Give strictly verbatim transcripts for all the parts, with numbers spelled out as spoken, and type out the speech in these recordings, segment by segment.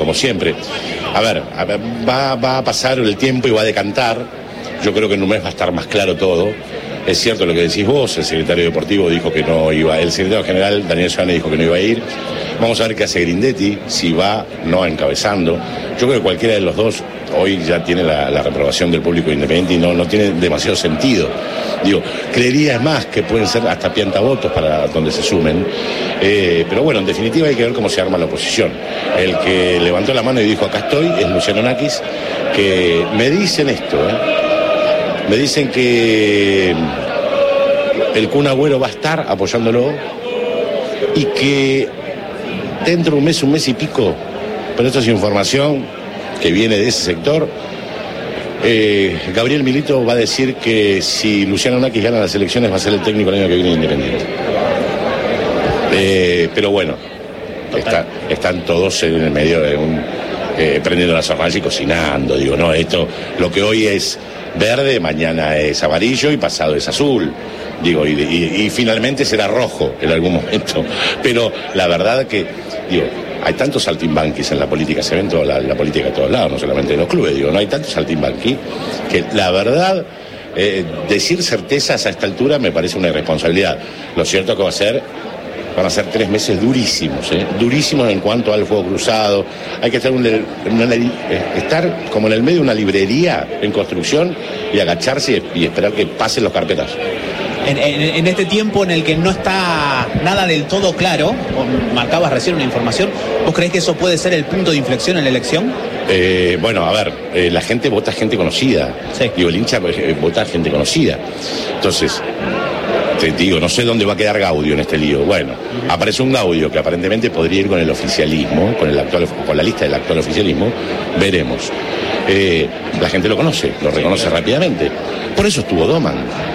como siempre. A ver, a ver va, va a pasar el tiempo y va a decantar. Yo creo que en un mes va a estar más claro todo. Es cierto lo que decís vos, el secretario deportivo dijo que no iba, el secretario general Daniel Scione dijo que no iba a ir. Vamos a ver qué hace Grindetti, si va, no encabezando. Yo creo que cualquiera de los dos hoy ya tiene la, la reprobación del público independiente y no, no tiene demasiado sentido. Digo, creería es más que pueden ser hasta piantavotos para donde se sumen. Eh, pero bueno, en definitiva hay que ver cómo se arma la oposición. El que levantó la mano y dijo acá estoy es Luciano Nakis, que me dicen esto, ¿eh? Me dicen que el Kun Agüero va a estar apoyándolo y que dentro de un mes, un mes y pico, pero esto es información que viene de ese sector, eh, Gabriel Milito va a decir que si Luciano Nakis gana las elecciones va a ser el técnico el año que viene Independiente. Eh, pero bueno, está, están todos en el medio de un... Eh, prendiendo las hornallas y cocinando, digo, no, esto, lo que hoy es verde, mañana es amarillo y pasado es azul, digo, y, y, y finalmente será rojo en algún momento, pero la verdad que, digo, hay tantos saltimbanquis en la política, se ven toda la, la política de todos lados, no solamente en los clubes, digo, no hay tantos saltimbanquis que la verdad, eh, decir certezas a esta altura me parece una irresponsabilidad. Lo cierto que va a ser Van a ser tres meses durísimos, ¿eh? durísimos en cuanto al fuego cruzado. Hay que estar, un, una, estar como en el medio de una librería en construcción y agacharse y esperar que pasen los carpetas. En, en, en este tiempo en el que no está nada del todo claro, marcabas recién una información, ¿vos creés que eso puede ser el punto de inflexión en la elección? Eh, bueno, a ver, eh, la gente vota gente conocida. Sí. Digo, el hincha eh, vota gente conocida. Entonces... te digo, no sé dónde va a quedar Gaudio en este lío. Bueno, uh-huh. aparece un Gaudio que aparentemente podría ir con el oficialismo, con el actual, con la lista del actual oficialismo, veremos. Eh, la gente lo conoce, lo reconoce rápidamente. Por eso estuvo Doman,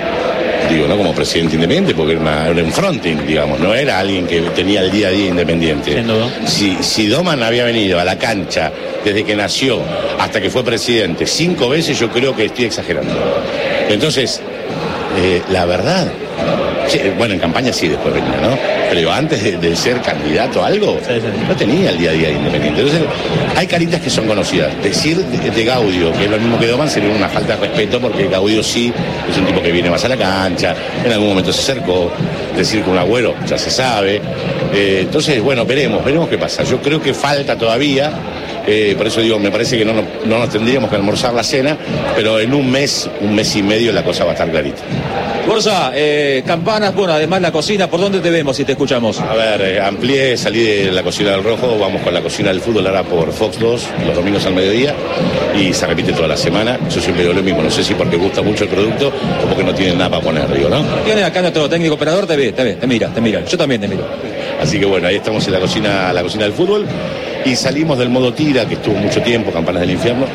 digo, no como presidente independiente, porque era, una, era un fronting, digamos, no era alguien que tenía el día a día independiente. Si, si Doman había venido a la cancha desde que nació hasta que fue presidente cinco veces, yo creo que estoy exagerando. Entonces, eh, la verdad... Sí, bueno, en campaña sí después venía, ¿no? Pero antes de, de ser candidato a algo, sí, sí. no tenía el día a día independiente. Entonces, hay caritas que son conocidas. Decir de, de Gaudio, que es lo mismo que Doman, sería una falta de respeto, porque Gaudio sí es un tipo que viene más a la cancha, en algún momento se acercó. Decir que un Agüero ya se sabe. Eh, entonces, bueno, veremos, veremos qué pasa. Yo creo que falta todavía. Eh, por eso digo, me parece que no, no, no nos tendríamos que almorzar la cena, pero en un mes, un mes y medio la cosa va a estar clarita. Borsa, eh, campanas, bueno, además la cocina, ¿por dónde te vemos si te escuchamos? A ver, eh, amplié, salí de la cocina del Rojo, vamos con la cocina del fútbol ahora por Fox dos, los domingos al mediodía, y se repite toda la semana. Yo siempre digo lo mismo, no sé si porque gusta mucho el producto o porque no tienen nada para poner, digo, ¿no? Tiene acá nuestro técnico operador, te ve, te ve, te mira, te mira, yo también te miro. Así que bueno, ahí estamos en la cocina, la cocina del fútbol. Y salimos del modo tira, que estuvo mucho tiempo, Campanas del Infierno,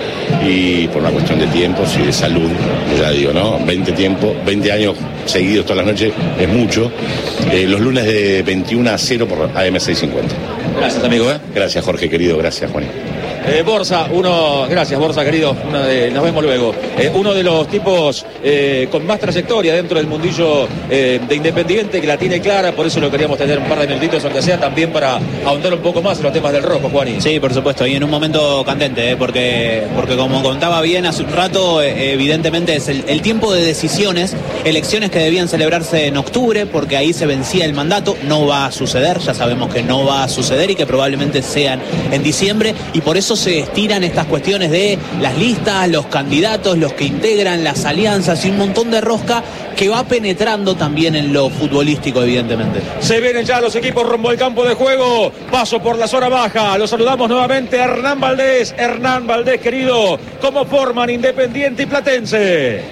y por una cuestión de tiempos y de salud, ya digo, ¿no? veinte tiempos, veinte años seguidos todas las noches, es mucho. Eh, los lunes de veintiuno a cero por A M seiscientos cincuenta. Gracias, amigo, ¿eh? Gracias, Jorge, querido, gracias, Juan. Eh, Borsa, uno, gracias Borsa, querido, uno de, nos vemos luego. Eh, uno de los tipos eh, con más trayectoria dentro del mundillo eh, de Independiente, que la tiene clara, por eso lo queríamos tener un par de minutitos, aunque sea también para ahondar un poco más en los temas del Rojo, Juaní. Sí, por supuesto, y en un momento candente, eh, porque, porque como contaba bien hace un rato, eh, evidentemente es el, el tiempo de decisiones, elecciones que debían celebrarse en octubre, porque ahí se vencía el mandato, no va a suceder, ya sabemos que no va a suceder y que probablemente sean en diciembre, y por eso se estiran estas cuestiones de las listas, los candidatos, los que integran las alianzas y un montón de rosca que va penetrando también en lo futbolístico, evidentemente. Se vienen ya los equipos rumbo al campo de juego, paso por la zona baja, los saludamos nuevamente a Hernán Valdés. Hernán Valdés, querido, ¿cómo forman Independiente y Platense?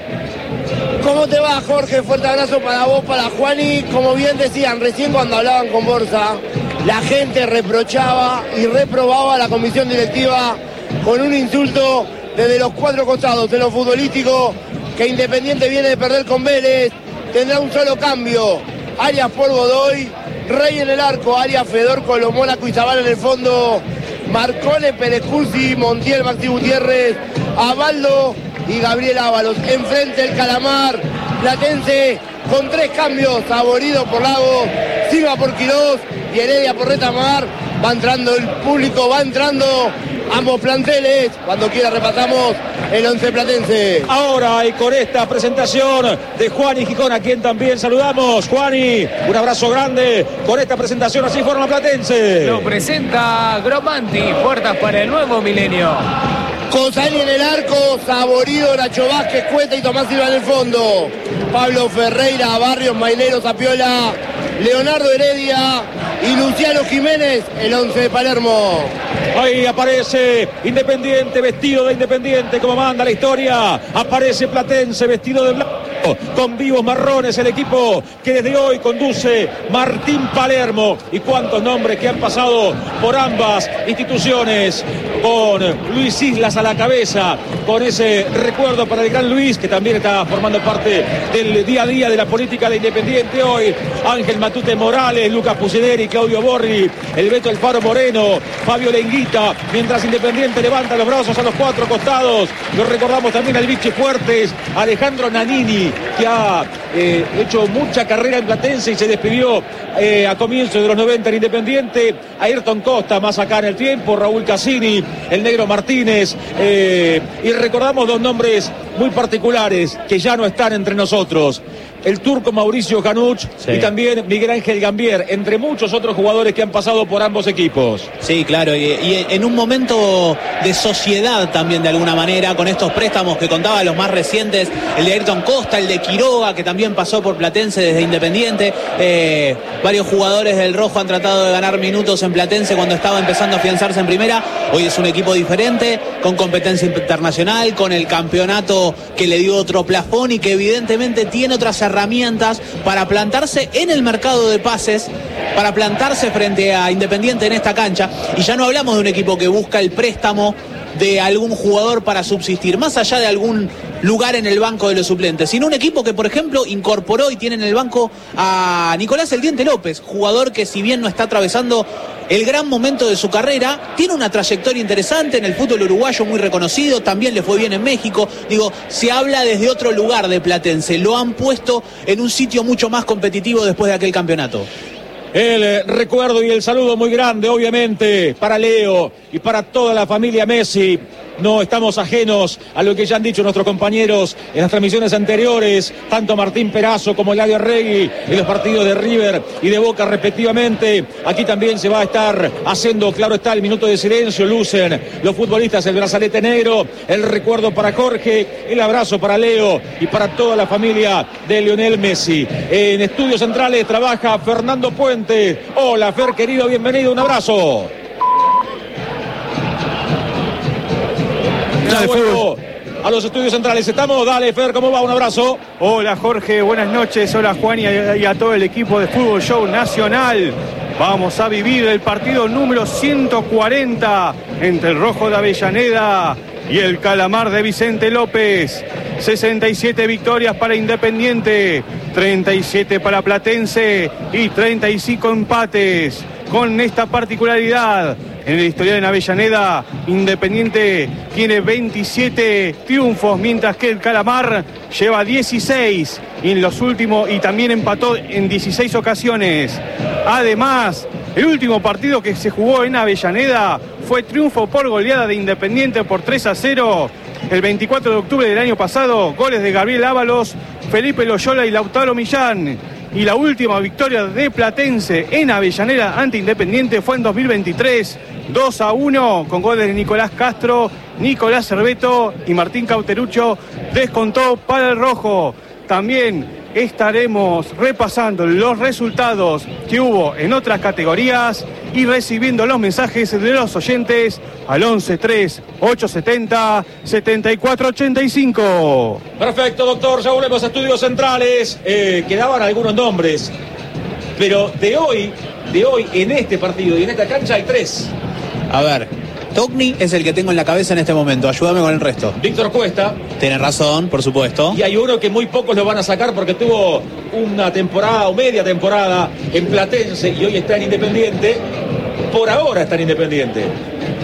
¿Cómo te va, Jorge? Fuerte abrazo para vos, para Juani. Como bien decían recién cuando hablaban con Borsa, la gente reprochaba y reprobaba a la comisión directiva con un insulto desde los cuatro costados. En lo futbolístico, que Independiente viene de perder con Vélez, tendrá un solo cambio. Arias por Godoy, Rey en el arco, Arias Fedor con los Mónaco y Zabal en el fondo, Marcone, Perezcusi, Montiel, Maxi Gutiérrez, Abaldo y Gabriel Ábalos. Enfrente el Calamar, Platense con tres cambios, Saborido por Lago, Silva por Quirós y Heredia por Retamar. va entrando el público, va entrando ambos planteles. Cuando quiera repasamos el once platense. Ahora, y con esta presentación de Juani Gijón, a quien también saludamos. Juani, un abrazo grande. Con esta presentación así forma Platense. Lo presenta Gromanti, puertas para el nuevo milenio. Cosani en el arco, Saborido, Nacho Vázquez, Cueta y Tomás Silva en el fondo. Pablo Ferreira, Barrios, Mailero, Zapiola, Leonardo Heredia y Luciano Jiménez, el once de Palermo. Ahí aparece Independiente, vestido de Independiente, como manda la historia. Aparece Platense, vestido de blanco, con vivos marrones, el equipo que desde hoy conduce Martín Palermo. Y cuántos nombres que han pasado por ambas instituciones, con Luis Islas a la cabeza, con ese recuerdo para el gran Luis, que también está formando parte del día a día de la política de Independiente hoy. Ángel Matute Morales, Lucas Pucineri, Claudio Borri, el Beto El Faro Moreno, Fabio Lenguita, mientras Independiente levanta los brazos a los cuatro costados. Lo recordamos también al Vichy Fuertes, Alejandro Nanini, que ha eh, hecho mucha carrera en Platense y se despidió eh, a comienzos de los noventa en Independiente. Ayrton Costa, más acá en el tiempo, Raúl Cassini, el Negro Martínez, eh, y recordamos dos nombres muy particulares que ya no están entre nosotros: el turco Mauricio Januch, sí, y también Miguel Ángel Gambier, entre muchos otros jugadores que han pasado por ambos equipos. Sí, claro, y, y en un momento de sociedad también, de alguna manera, con estos préstamos que contaba, los más recientes, el de Ayrton Costa, el de Quiroga, que también pasó por Platense desde Independiente. Eh, varios jugadores del Rojo han tratado de ganar minutos en Platense cuando estaba empezando a afianzarse en primera. Hoy es un equipo diferente, con competencia internacional, con el campeonato que le dio otro plafón y que evidentemente tiene otras herramientas para plantarse en el mercado de pases, para plantarse frente a Independiente en esta cancha. Y ya no hablamos de un equipo que busca el préstamo de algún jugador para subsistir, más allá de algún lugar en el banco de los suplentes, sino un equipo que, por ejemplo, incorporó y tiene en el banco a Nicolás El Diente López, jugador que, si bien no está atravesando el gran momento de su carrera, tiene una trayectoria interesante en el fútbol uruguayo, muy reconocido, también le fue bien en México. Digo, se habla desde otro lugar de Platense, lo han puesto en un sitio mucho más competitivo después de aquel campeonato. El recuerdo y el saludo muy grande, obviamente, para Leo y para toda la familia Messi. No estamos ajenos a lo que ya han dicho nuestros compañeros en las transmisiones anteriores, tanto Martín Perazo como Eladio Arregui, en los partidos de River y de Boca respectivamente. Aquí también se va a estar haciendo, claro está, el minuto de silencio. Lucen los futbolistas el brazalete negro. El recuerdo para Jorge, el abrazo para Leo y para toda la familia de Lionel Messi. En Estudios Centrales trabaja Fernando Puente. Hola, Fer, querido, bienvenido, un abrazo. Ya vuelvo a los estudios centrales. Estamos, dale, Fer, ¿cómo va? Un abrazo. Hola, Jorge, buenas noches. Hola, Juan, y a, y a todo el equipo de Fútbol Show Nacional. Vamos a vivir el partido número ciento cuarenta entre el Rojo de Avellaneda y el Calamar de Vicente López. sesenta y siete victorias para Independiente, treinta y siete para Platense y treinta y cinco empates. Con esta particularidad, en el historial en Avellaneda, Independiente tiene veintisiete triunfos, mientras que el Calamar lleva dieciséis y en los últimos, y también empató en dieciséis ocasiones. Además, el último partido que se jugó en Avellaneda fue triunfo por goleada de Independiente por tres a cero. El veinticuatro de octubre del año pasado, goles de Gabriel Ábalos, Felipe Loyola y Lautaro Millán. Y la última victoria de Platense en Avellaneda ante Independiente fue en dos mil veintitrés, dos a uno, con goles de Nicolás Castro, Nicolás Cerveto y Martín Cauterucho. Descontó para el Rojo. También estaremos repasando los resultados que hubo en otras categorías y recibiendo los mensajes de los oyentes al once tres ocho setenta setenta y cuatro ochenta y cinco. Perfecto, doctor, ya volvemos a Estudios Centrales. Eh, quedaban algunos nombres, pero de hoy, de hoy en este partido y en esta cancha hay tres. A ver, Togni es el que tengo en la cabeza en este momento, ayúdame con el resto. Víctor Cuesta. Tienes razón, por supuesto. Y hay uno que muy pocos lo van a sacar porque tuvo una temporada o media temporada en Platense y hoy está en Independiente. Por ahora está en Independiente.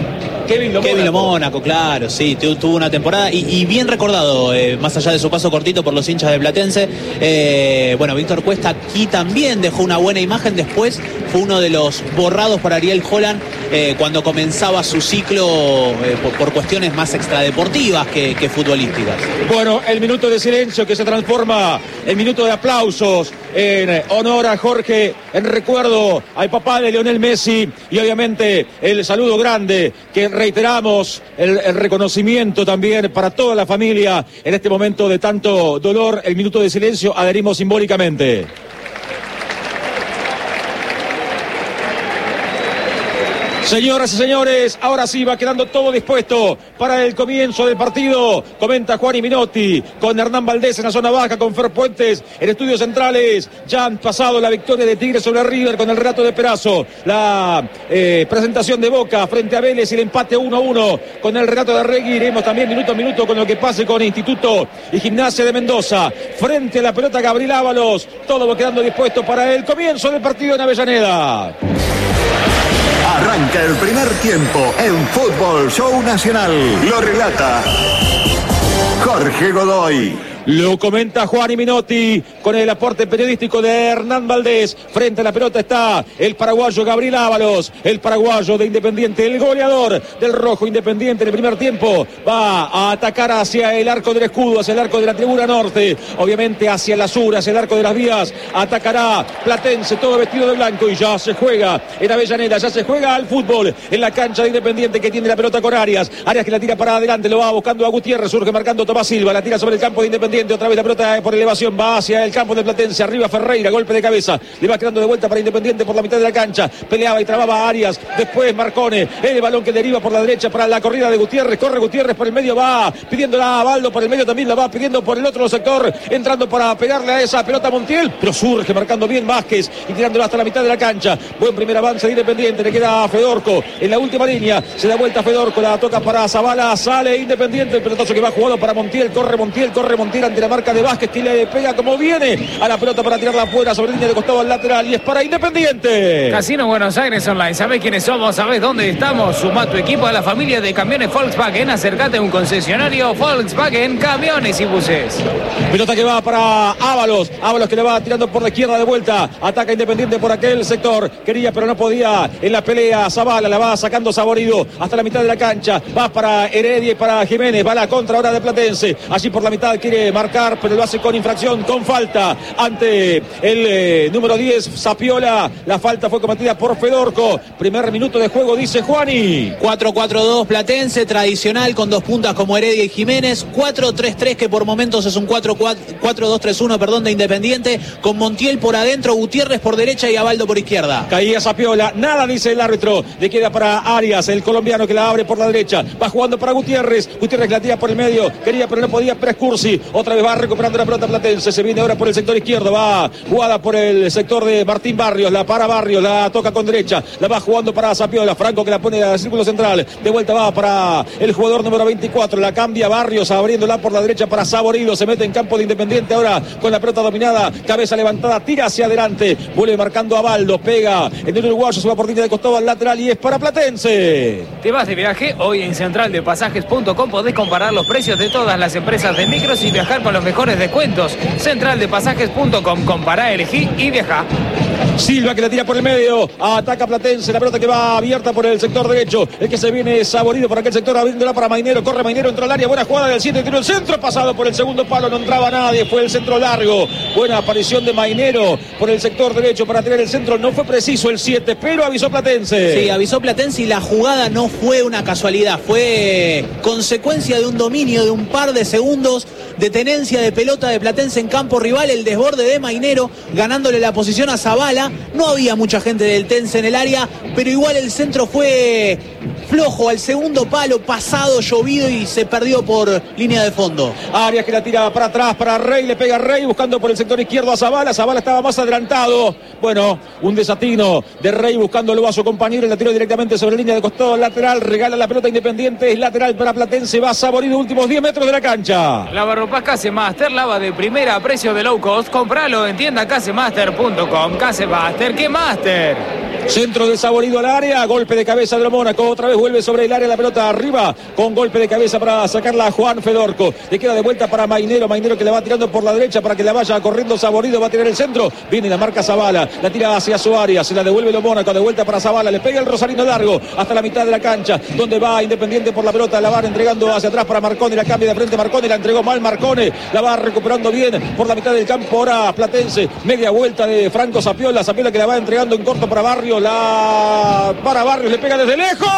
Kevin Lo Kevin Lo Mónaco. Mónaco, claro, sí, tu- tuvo una temporada y, y bien recordado, eh, más allá de su paso cortito por los hinchas de Platense. Eh, bueno, Víctor Cuesta aquí también dejó una buena imagen, después fue uno de los borrados por Ariel Holland eh, cuando comenzaba su ciclo eh, por, por cuestiones más extradeportivas que, que futbolísticas. Bueno, el minuto de silencio que se transforma en minuto de aplausos en honor a Jorge, en recuerdo al papá de Lionel Messi y obviamente el saludo grande que reiteramos, el, el reconocimiento también para toda la familia en este momento de tanto dolor. El minuto de silencio adherimos simbólicamente. Señoras y señores, ahora sí va quedando todo dispuesto para el comienzo del partido. Comenta Juan y Minotti con Hernán Valdés en la zona baja, con Fer Puentes en estudios centrales. Ya han pasado la victoria de Tigre sobre River con el relato de Perazo. La eh, presentación de Boca frente a Vélez y el empate uno a uno con el relato de Arregui. Iremos también minuto a minuto con lo que pase con Instituto y Gimnasia de Mendoza. Frente a la pelota Gabriel Ábalos. Todo va quedando dispuesto para el comienzo del partido en Avellaneda. Arranca el primer tiempo en Fútbol Show Nacional. Lo relata Jorge Godoy. Lo comenta Juan y Minotti con el aporte periodístico de Hernán Valdés. Frente a la pelota está el paraguayo Gabriel Ábalos, el paraguayo de Independiente, el goleador del rojo Independiente en el primer tiempo. Va a atacar hacia el arco del escudo, hacia el arco de la tribuna norte, obviamente hacia el sur, hacia el arco de las vías. Atacará Platense, todo vestido de blanco, y ya se juega en Avellaneda, ya se juega al fútbol en la cancha de Independiente, que tiene la pelota con Arias. Arias que la tira para adelante, lo va buscando a Gutiérrez, surge marcando Tomás Silva, la tira sobre el campo de Independiente. Otra vez la pelota por elevación, va hacia el campo de Platense, arriba Ferreira, golpe de cabeza, le va quedando de vuelta para Independiente por la mitad de la cancha, peleaba y trababa a Arias, después Marcone, el balón que deriva por la derecha para la corrida de Gutiérrez, corre Gutiérrez por el medio, va pidiéndola a Baldo por el medio, también la va pidiendo por el otro sector, entrando para pegarle a esa pelota a Montiel, pero surge marcando bien Vázquez y tirándola hasta la mitad de la cancha. Buen primer avance de Independiente, le queda a Fedorco en la última línea, se da vuelta a Fedorco, la toca para Zavala, sale Independiente, el pelotazo que va jugado para Montiel, corre Montiel, corre Montiel ante la marca de Vázquez, que le pega como viene a la pelota para tirarla afuera sobre línea de costado al lateral, y es para Independiente. Casino Buenos Aires Online, ¿sabés quiénes somos? ¿Sabés dónde estamos? Suma tu equipo a la familia de camiones Volkswagen, acércate a un concesionario Volkswagen, camiones y buses. Pelota que va para Ábalos, Ábalos que le va tirando por la izquierda de vuelta, ataca Independiente por aquel sector, quería pero no podía en la pelea, Zavala la va sacando Saborido hasta la mitad de la cancha, va para Heredia y para Jiménez, va la contra ahora de Platense, allí por la mitad quiere marcar, pero lo hace con infracción, con falta ante el eh, número diez, Sapiola. La falta fue cometida por Fedorco. Primer minuto de juego, dice Juani. cuatro cuatro dos Platense, tradicional con dos puntas como Heredia y Jiménez. cuatro tres tres, que por momentos es un cuatro dos tres uno, perdón, de Independiente, con Montiel por adentro, Gutiérrez por derecha y Abaldo por izquierda. Caía Sapiola, nada dice el árbitro, le queda para Arias, el colombiano que la abre por la derecha, va jugando para Gutiérrez, Gutiérrez la tira por el medio, quería pero no podía, Prescursi, otra vez va recuperando la pelota Platense, se viene ahora por el sector izquierdo, va jugada por el sector de Martín Barrios, la para Barrios, la toca con derecha, la va jugando para Sapiola, Franco que la pone al círculo central, de vuelta va para el jugador número veinticuatro, la cambia Barrios, abriéndola por la derecha para Saborido, se mete en campo de Independiente ahora con la pelota dominada, cabeza levantada, tira hacia adelante, vuelve marcando a Baldo, pega en el uruguayo, se va por línea de costado al lateral y es para Platense. ¿Te vas de viaje? Hoy en central de pasajes punto com podés comparar los precios de todas las empresas de micros y viajar con los mejores descuentos. central de pasajes punto com, compará, elegí y viajá. Silva que la tira por el medio, ataca Platense, la pelota que va abierta por el sector derecho, el que se viene Saborido por aquel sector, abriéndola para Mainero, corre Mainero, entró al área, buena jugada del siete, tiró el centro, pasado por el segundo palo, no entraba nadie, fue el centro largo, buena aparición de Mainero por el sector derecho para tirar el centro, no fue preciso el siete, pero avisó Platense. Sí, avisó Platense y la jugada no fue una casualidad, fue consecuencia de un dominio de un par de segundos de tenencia de pelota de Platense en campo rival, el desborde de Mainero, ganándole la posición a Zavala. No había mucha gente del Tense en el área, pero igual el centro fue flojo al segundo palo, pasado, llovido y se perdió por línea de fondo. Arias que la tira para atrás, para Rey, le pega a Rey, buscando por el sector izquierdo a Zavala, Zavala estaba más adelantado, bueno, un desatino de Rey buscándolo a su compañero, la tiró directamente sobre línea de costado lateral, regala la pelota Independiente, es lateral para Platense, va Saborido, últimos diez metros de la cancha. Lavarropas Casemaster, lava de primera a precio de low cost, compralo en tienda casemaster punto com. Casemaster, ¿qué Master? Centro de Saborido al área, golpe de cabeza de lo Mónaco, otra vez vuelve sobre el área la pelota arriba, con golpe de cabeza para sacarla a Juan Fedorco, le queda de vuelta para Mainero, Mainero que la va tirando por la derecha para que la vaya corriendo Saborido, va a tirar el centro, viene la marca Zavala, la tira hacia su área, se la devuelve lo Mónaco, de vuelta para Zavala, le pega el Rosarino largo hasta la mitad de la cancha, donde va Independiente por la pelota, la van entregando hacia atrás para Marconi, la cambia de frente Marconi, la entregó mal Marconi, la va recuperando bien por la mitad del campo, ahora Platense, media vuelta de Franco Sapiola, Sapiola que la va entregando en corto para Barrios, la para Barrios, le pega desde lejos,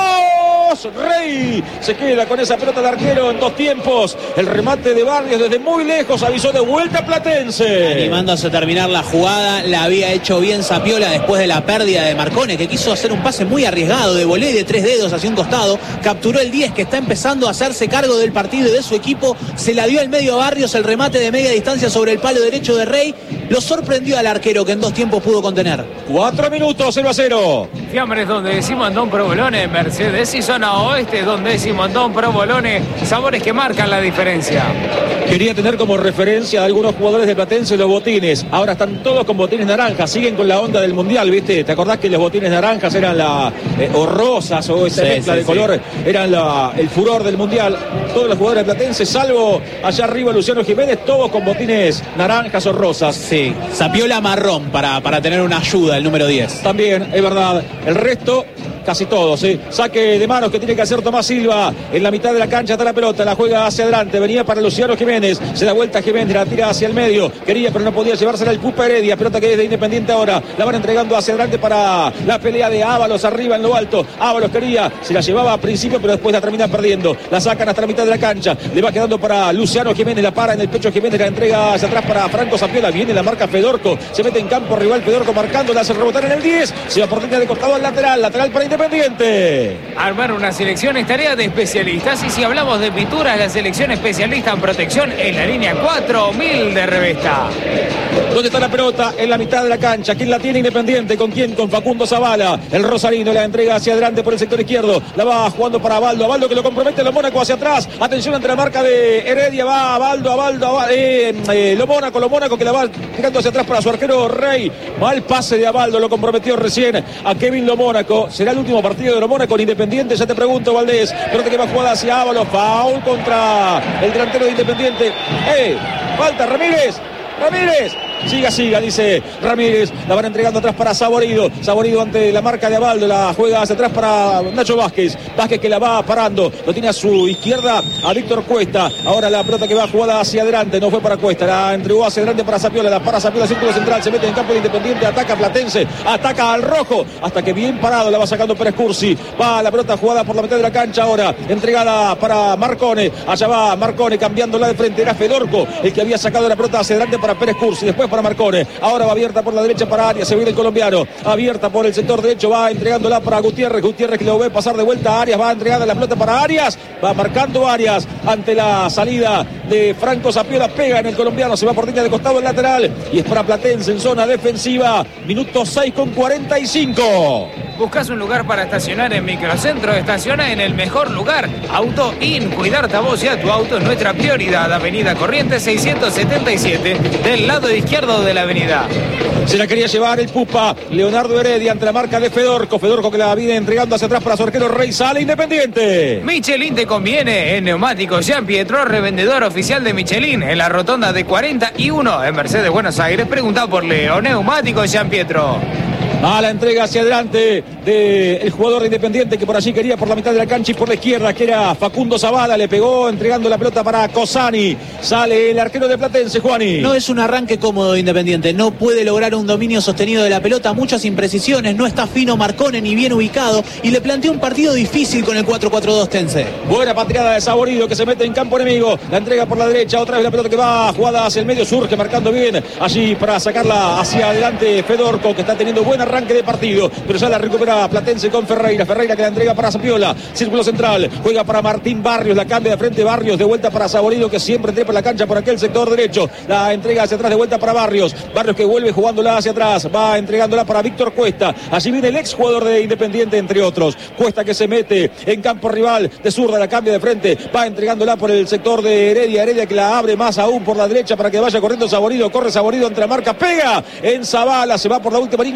Rey se queda con esa pelota de arquero en dos tiempos, el remate de Barrios desde muy lejos, avisó de vuelta Platense. Animándose a terminar la jugada, la había hecho bien Sapiola después de la pérdida de Marconi, que quiso hacer un pase muy arriesgado, de volé de tres dedos hacia un costado, capturó el diez que está empezando a hacerse cargo del partido y de su equipo, se la dio al medio a Barrios, el remate de media distancia sobre el palo derecho de Rey, lo sorprendió al arquero que en dos tiempos pudo contener. Cuatro minutos, cero a cero. Fiambres donde decimos Antón Provolone, Mercedes y zona oeste donde decimos Antón Provolone, sabores que marcan la diferencia. Quería tener como referencia a algunos jugadores de Platense los botines, ahora están todos con botines naranjas, siguen con la onda del mundial, ¿viste? ¿Te acordás que los botines naranjas eran la eh, o rosas o esa sí, mezcla sí, de sí. color, eran la, el furor del mundial? Todos los jugadores de Platense, salvo allá arriba Luciano Jiménez, todos con botines naranjas o rosas. Sí, Sapiola marrón para, para tener una ayuda, el número diez. También, es verdad, el resto casi todos, ¿eh? Saque de manos que tiene que hacer Tomás Silva. En la mitad de la cancha está la pelota, la juega hacia adelante. Venía para Luciano Jiménez. Se da vuelta Jiménez, la tira hacia el medio. Quería, pero no podía llevársela el Pupa Heredia. Pelota que es de Independiente ahora. La van entregando hacia adelante para la pelea de Ábalos arriba en lo alto. Ábalos quería, se la llevaba a principio, pero después la termina perdiendo. La sacan hasta la mitad de la cancha. Le va quedando para Luciano Jiménez. La para en el pecho Jiménez, la entrega hacia atrás para Franco Sapiola. Viene la marca Fedorco. Se mete en campo rival Fedorco marcando. La hace rebotar en el diez. Se va por línea de costado al lateral. Lateral para Independiente. Armar una selección es tarea de especialistas y si hablamos de pinturas, la selección especialista en protección en la línea cuatro mil de Revesta. ¿Dónde está la pelota? En la mitad de la cancha. ¿Quién la tiene Independiente? ¿Con quién? Con Facundo Zavala. El Rosarino la entrega hacia adelante por el sector izquierdo. La va jugando para Abaldo. Abaldo que lo compromete lo Mónaco hacia atrás. Atención ante la marca de Heredia. Va Abaldo, Abaldo, Abaldo eh, eh, lo Mónaco, lo Mónaco que la va tirando hacia atrás para su arquero Rey. Mal pase de Abaldo. Lo comprometió recién a Kevin Lo Mónaco. ¿Será el último partido de Lo Mónaco con Independiente? Ya te pregunto, Valdés. Pelota que va jugada hacia Ábalos. Foul contra el delantero de Independiente. ¡Eh! Falta Ramírez. Ramírez. Siga, siga, dice Ramírez. La van entregando atrás para Saborido. Saborido ante la marca de Abaldo. La juega hacia atrás para Nacho Vázquez. Vázquez que la va parando. Lo tiene a su izquierda a Víctor Cuesta. Ahora la pelota que va jugada hacia adelante. No fue para Cuesta. La entregó hacia adelante para Sapiola. La para Sapiola, círculo central. Se mete en campo de Independiente. Ataca Platense. Ataca al rojo. Hasta que bien parado la va sacando Pérez Cursi. Va la pelota jugada por la mitad de la cancha ahora. Entregada para Marcone. Allá va Marcone cambiándola de frente. Era Fedorco el que había sacado la pelota hacia adelante para Pérez Cursi. Después para Marcone, ahora va abierta por la derecha para Arias, se viene el colombiano, abierta por el sector derecho, va entregándola para Gutiérrez, Gutiérrez que lo ve pasar de vuelta a Arias, va entregada la pelota para Arias, va marcando Arias ante la salida de Franco Sapiola, pega en el colombiano, se va por línea de costado el lateral y es para Platense en zona defensiva, minuto seis con cuarenta y cinco. ¿Buscas un lugar para estacionar en Microcentro? Estaciona en el mejor lugar. Auto In. Cuidarte a vos y a tu auto es nuestra prioridad. Avenida Corrientes seiscientos setenta y siete, del lado izquierdo de la avenida. Se la quería llevar el Pupa Leonardo Heredia ante la marca de Fedorco. Fedorco que la viene entregando hacia atrás para su arquero Rey. Sale Independiente. Michelin te conviene. En Neumáticos Jean Pietro, revendedor oficial de Michelin. En la rotonda de cuarenta y uno en Mercedes, Buenos Aires. Pregunta por Leo. Neumáticos Jean Pietro. A la entrega hacia adelante del jugador de Independiente que por allí quería por la mitad de la cancha y por la izquierda que era Facundo Zavala, le pegó entregando la pelota para Cosani. Sale el arquero de Platense, Juani. No es un arranque cómodo de Independiente, no puede lograr un dominio sostenido de la pelota, muchas imprecisiones, no está fino Marcone ni bien ubicado y le plantea un partido difícil con el cuatro cuatro dos Tense. Buena patriada de Saborido que se mete en campo enemigo, la entrega por la derecha, otra vez la pelota que va jugada hacia el medio, surge marcando bien allí para sacarla hacia adelante Fedorco que está teniendo buena arranque de partido, pero ya la recupera Platense con Ferreira, Ferreira que la entrega para Sapiola, círculo central, juega para Martín Barrios, la cambia de frente Barrios, de vuelta para Saborido que siempre trepa la cancha por aquel sector derecho, la entrega hacia atrás de vuelta para Barrios, Barrios que vuelve jugándola hacia atrás, va entregándola para Víctor Cuesta, allí viene el ex jugador de Independiente entre otros, Cuesta que se mete en campo rival, de zurda la cambia de frente, va entregándola por el sector de Heredia, Heredia que la abre más aún por la derecha para que vaya corriendo Saborido, corre Saborido entre la marca, pega en Zavala, se va por la última línea, pegó en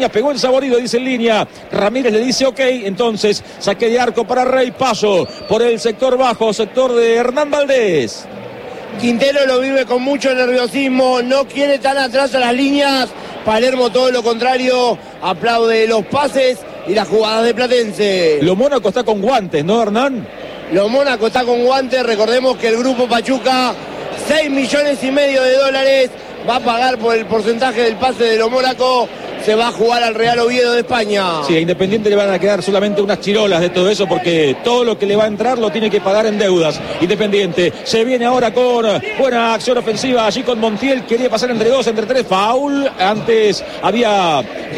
Saborido, dice en línea. Ramírez le dice ok, entonces saque de arco para Rey, paso por el sector bajo, sector de Hernán Valdés. Quintero lo vive con mucho nerviosismo, no quiere tan atrás a las líneas. Palermo todo lo contrario, aplaude los pases y las jugadas de Platense. Lo Mónaco está con guantes, ¿no, Hernán? Lo Mónaco está con guantes, recordemos que el grupo Pachuca, seis millones y medio de dólares, va a pagar por el porcentaje del pase de Lo Mónaco. Se va a jugar al Real Oviedo de España. Sí, a Independiente le van a quedar solamente unas chirolas de todo eso porque todo lo que le va a entrar lo tiene que pagar en deudas. Independiente se viene ahora con buena acción ofensiva allí con Montiel. Quería pasar entre dos, entre tres. Foul. Antes había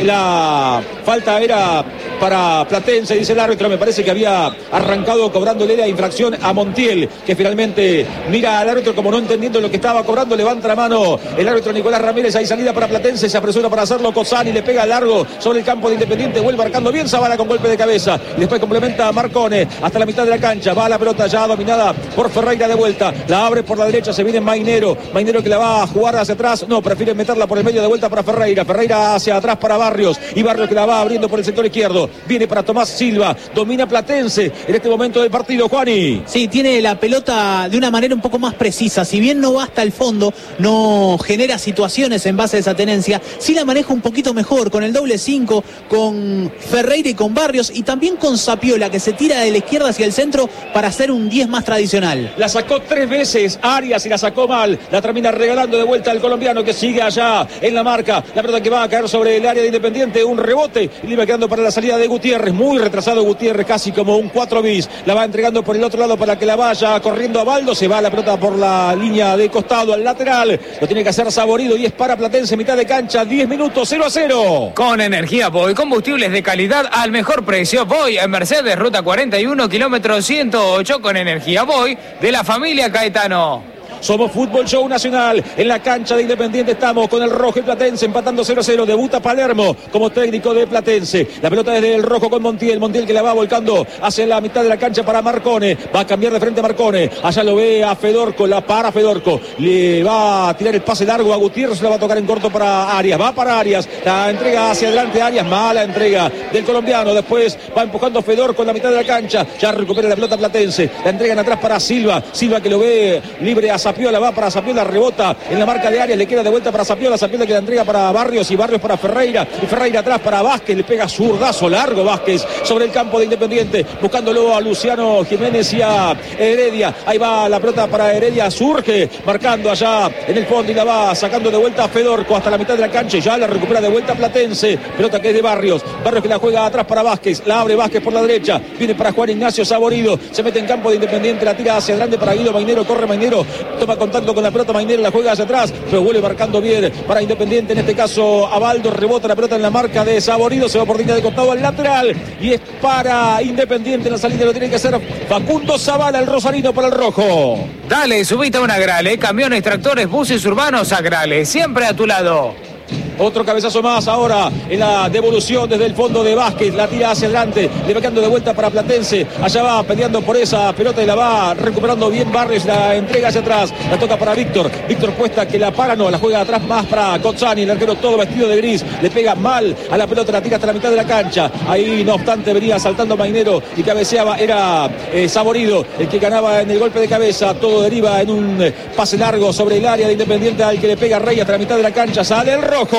la falta, era para Platense, dice el árbitro. Me parece que había arrancado cobrándole la infracción a Montiel, que finalmente mira al árbitro como no entendiendo lo que estaba cobrando. Levanta la mano el árbitro Nicolás Ramírez. Hay salida para Platense. Se apresura para hacerlo Cozzani. Le pega largo sobre el campo de Independiente, vuelve marcando bien Zavala con golpe de cabeza y después complementa a Marcone hasta la mitad de la cancha. Va la pelota ya dominada por Ferreira de vuelta, la abre por la derecha, se viene Mainero, Mainero que la va a jugar hacia atrás, no, prefiere meterla por el medio de vuelta para Ferreira, Ferreira hacia atrás para Barrios y Barrios que la va abriendo por el sector izquierdo, viene para Tomás Silva, domina Platense en este momento del partido. Juani. Sí, tiene la pelota de una manera un poco más precisa, si bien no va hasta el fondo, no genera situaciones en base a esa tenencia, sí la maneja un poquito mejor con el doble cinco, con Ferreira y con Barrios y también con Sapiola que se tira de la izquierda hacia el centro para hacer un diez más tradicional. La sacó tres veces Arias y la sacó mal, la termina regalando de vuelta al colombiano que sigue allá en la marca, la pelota que va a caer sobre el área de Independiente, un rebote y le iba quedando para la salida de Gutiérrez, muy retrasado Gutiérrez, casi como un cuatro bis, la va entregando por el otro lado para que la vaya corriendo a Baldo, se va la pelota por la línea de costado al lateral, lo tiene que hacer Saborido y es para Platense, mitad de cancha, diez minutos, cero a cero. Con Energía Boy, combustibles de calidad al mejor precio. Boy en Mercedes, ruta cuarenta y uno, kilómetro ciento ocho, con Energía Boy de la familia Caetano. Somos Fútbol Show Nacional. En la cancha de Independiente estamos con el rojo y Platense empatando cero a cero. Debuta Palermo como técnico de Platense. La pelota desde el rojo con Montiel. Montiel que la va volcando hacia la mitad de la cancha para Marcone. Va a cambiar de frente a Marcone. Allá lo ve a Fedorco. La para Fedorco. Le va a tirar el pase largo a Gutiérrez. La va a tocar en corto para Arias. Va para Arias. La entrega hacia adelante Arias. Mala entrega del colombiano. Después va empujando Fedorco en la mitad de la cancha. Ya recupera la pelota Platense. La entregan atrás para Silva. Silva que lo ve libre a Sapiola, va para Sapiola, rebota en la marca de Arias, le queda de vuelta para Sapiola, Sapiola que la entrega para Barrios y Barrios para Ferreira y Ferreira atrás para Vázquez, le pega zurdazo largo Vázquez sobre el campo de Independiente, buscándolo a Luciano Jiménez y a Heredia, ahí va la pelota para Heredia, surge, marcando allá en el fondo y la va sacando de vuelta a Fedorco hasta la mitad de la cancha y ya la recupera de vuelta Platense, pelota que es de Barrios, Barrios que la juega atrás para Vázquez, la abre Vázquez por la derecha, viene para Juan Ignacio Saborido, se mete en campo de Independiente, la tira hacia adelante para Guido Mainero, corre Mainero, toma contacto con la pelota Mainero, la juega hacia atrás, pero vuelve marcando bien para Independiente, en este caso Abaldo, rebota la pelota en la marca de Saborido, se va por línea de costado al lateral y es para Independiente, en la salida lo tiene que hacer Facundo Zavala, el rosarino para el rojo. Dale, subite a una Grale, camiones, tractores, buses urbanos a Grale, siempre a tu lado. Otro cabezazo más ahora en la devolución desde el fondo de Vázquez, la tira hacia adelante, le va quedando de vuelta para Platense, allá va peleando por esa pelota y la va recuperando bien Barrios, la entrega hacia atrás, la toca para Víctor, Víctor Cuesta que la para, no, la juega atrás más para Cozzani, el arquero todo vestido de gris, le pega mal a la pelota, la tira hasta la mitad de la cancha, ahí no obstante venía saltando Mainero y cabeceaba, era eh, Saborido el que ganaba en el golpe de cabeza, todo deriva en un eh, pase largo sobre el área de Independiente al que le pega Rey hasta la mitad de la cancha, sale el rojo.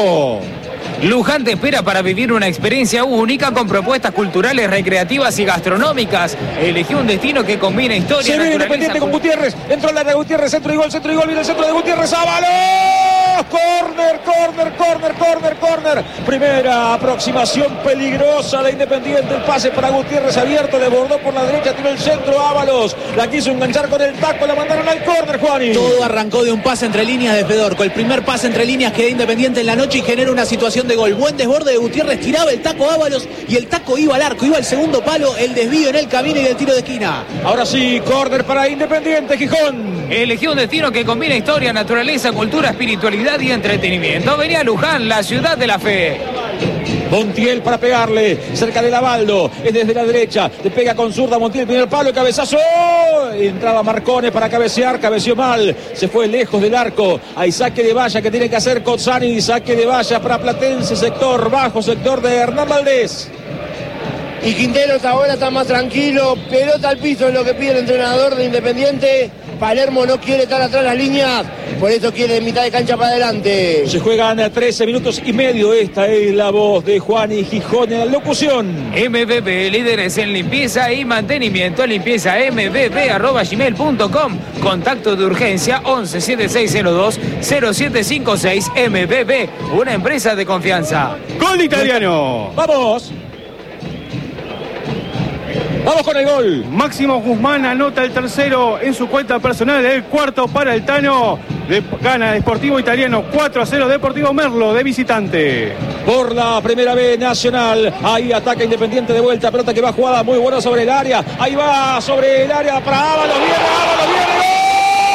Luján te espera para vivir una experiencia única con propuestas culturales, recreativas y gastronómicas. Elegí un destino que combina historia. Se viene Independiente con Gutiérrez. Entró el área de Gutiérrez, centro y gol, centro y gol. Viene el centro de Gutiérrez. ¡Ábalos! Corner, corner, corner, corner, corner. Primera aproximación peligrosa de Independiente. El pase para Gutiérrez abierto. Desbordó por la derecha, tiró el centro. Ábalos la quiso enganchar con el taco. La mandaron al corner, Juani. Todo arrancó de un pase entre líneas de Fedorco. El primer pase entre líneas que da Independiente en la noche y genera una situación de gol. Buen desborde de Gutiérrez, tiraba el taco Ábalos y el taco iba al arco, iba al segundo palo, el desvío en el camino y el tiro de esquina. Ahora sí, córner para Independiente, Gijón. Elegí un destino que combina historia, naturaleza, cultura, espiritualidad y entretenimiento. Venía a Luján, la ciudad de la fe. Montiel para pegarle, cerca de Lavaldo, es desde la derecha, le pega con zurda Montiel, primer palo, cabezazo, entraba Marcone para cabecear, cabeció mal, se fue lejos del arco, hay saque de valla que tiene que hacer Cozzani, saque de valla para Platense, sector bajo, sector de Hernán Valdés. Y Quinteros ahora está más tranquilo, pelota al piso es lo que pide el entrenador de Independiente. Palermo no quiere estar atrás de las líneas, por eso quiere de mitad de cancha para adelante. Se juegan a trece minutos y medio. Esta es la voz de Juan y Gijón en la locución. M V B, líderes en limpieza y mantenimiento. Limpieza m v b arroba gmail punto com. Contacto de urgencia once setenta y seis cero dos cero siete cinco seis. M V B, una empresa de confianza. ¡Gol italiano! ¡Vamos! Vamos con el gol. Máximo Guzmán anota el tercero en su cuenta personal, el cuarto para el Tano. De, gana Deportivo Italiano cuatro a cero Deportivo Merlo de visitante. Por la primera vez Nacional, ahí ataca Independiente de vuelta, pelota que va jugada muy buena sobre el área, ahí va sobre el área para Ábalos, viene Ábalos, viene